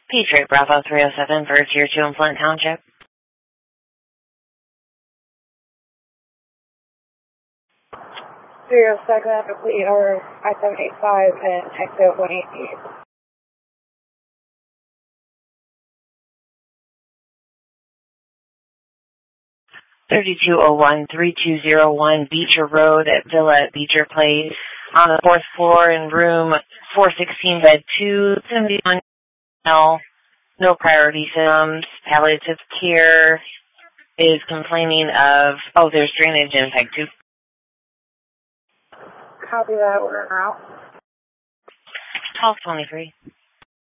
Patriot Bravo 307 for Tier 2 in Flint Township. 307, complete our I-785 and exit 188. (3201-3201) Beecher Road at Villa at Beecher Place on the 4th floor in room 416, bed 271. No priority symptoms. Palliative care is complaining of, there's drainage in Peg 2. Copy that, we're out. 1223.